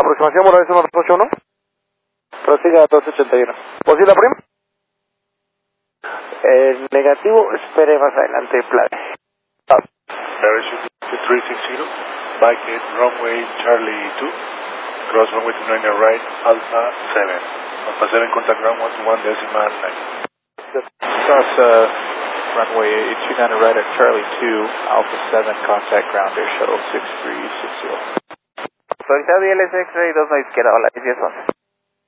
aproximación Morales 181. Prosiga 281. ¿Posible prim? Negativo, espere más adelante, plan. Parachute 360, bike at runway Charlie 2, cross runway 29 right, Alpha 7. Al pasar en contact ground 121.9. Cross runway 29 right at Charlie 2, Alpha 7, contact ground air shuttle 6360. Autorizado ILS X-ray 2 a izquierda, hola, 10-11.